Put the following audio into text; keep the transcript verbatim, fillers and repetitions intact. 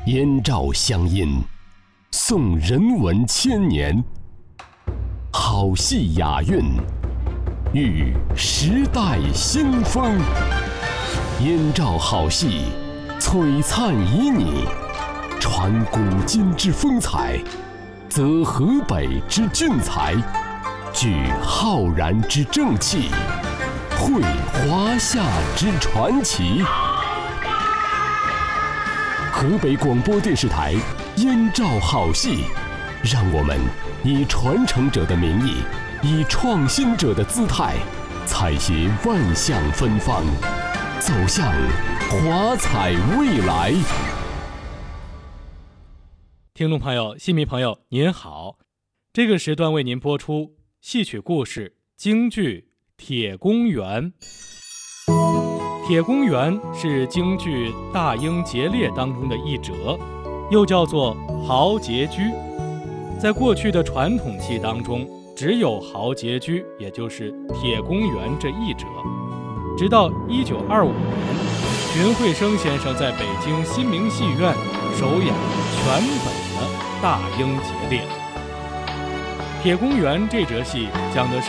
燕赵乡音，颂人文千年，好戏雅韵，遇时代新风。燕赵好戏，璀璨旖旎，传古今之风采，则河北之俊才，聚浩然之正气，绘华夏之传奇。河北广播电视台燕赵好戏，让我们以传承者的名义，以创新者的姿态，采撷万象芬芳，走向华彩未来。 听众朋友、戏迷朋友您好，这个时段为您播出戏曲故事京剧《铁公园》。铁公园是京剧《大英劫猎》当中的一折，又叫做豪杰居。在过去的传统戏当中，只有豪杰居，也就是铁公园这一折。直到一九二五年，荀慧生先生在北京新明戏院首演全本的《大英劫猎》。铁公园这折戏讲的是